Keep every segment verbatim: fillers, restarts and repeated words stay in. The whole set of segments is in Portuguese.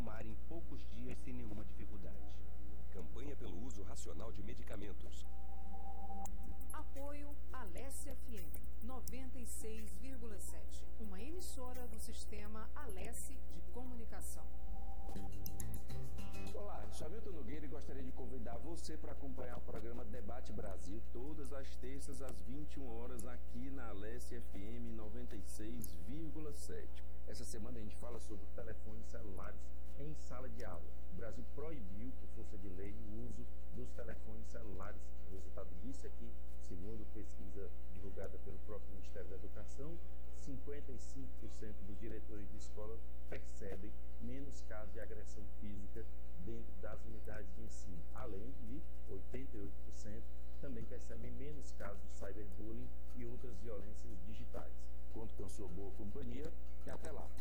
formar em poucos dias sem nenhuma dificuldade. Campanha pelo uso racional de medicamentos. Apoio Alesse F M noventa e seis vírgula sete, uma emissora do sistema Alesse de comunicação. Olá, eu sou Hamilton Nogueira e gostaria de convidar você para acompanhar o programa Debate Brasil todas as terças às vinte e uma horas aqui na Alesse F M noventa e seis vírgula sete. Essa semana a gente fala sobre telefones celulares em sala de aula. O Brasil proibiu, por força de lei, o uso dos telefones celulares. O resultado disso é que, segundo pesquisa divulgada pelo próprio Ministério da Educação, cinquenta e cinco por cento dos diretores de escola percebem menos casos de agressão física dentro das unidades de ensino. Além de oitenta e oito por cento também percebem menos casos de cyberbullying e outras violências digitais. Conto com a sua boa companhia e até lá.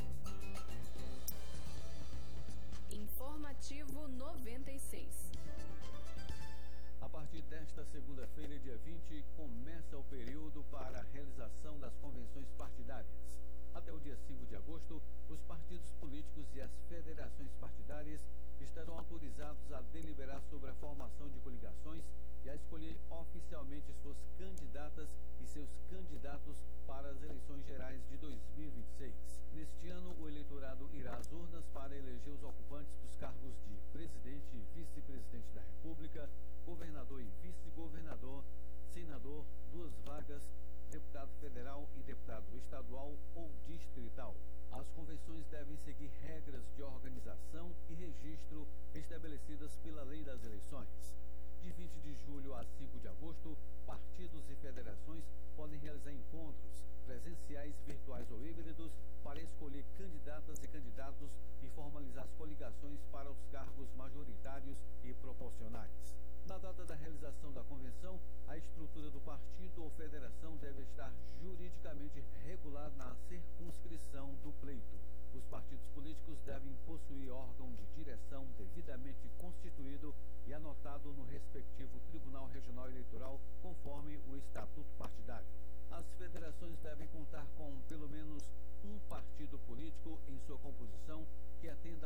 Informativo noventa e seis. A partir desta segunda-feira, dia vinte, começa o período para a realização das convenções partidárias. Até o dia cinco de agosto, os partidos políticos e as federações partidárias estarão autorizados a deliberar sobre a formação de coligações e a escolher oficialmente suas candidatas e seus candidatos para as eleições gerais de dois mil e vinte e seis. Neste ano, o eleitorado irá às urnas para eleger os ocupantes dos cargos de presidente e vice-presidente da República, governador e vice-governador, senador, duas vagas, deputado federal e deputado estadual ou distrital. As convenções devem seguir regras de organização e registro estabelecidas pela Lei das Eleições. De vinte de julho a cinco de agosto, partidos e federações podem realizar encontros presenciais, virtuais ou híbridos para escolher candidatas e candidatos e formalizar as coligações para os cargos majoritários e proporcionais. Na data da realização da convenção, a estrutura do partido ou federação deve estar juridicamente regulada na circunscrição do pleito. Os partidos políticos devem possuir órgão de direção devidamente constituído e anotado no respectivo Tribunal Regional Eleitoral, conforme o Estatuto Partidário. As federações devem contar com pelo menos um partido político em sua composição que atenda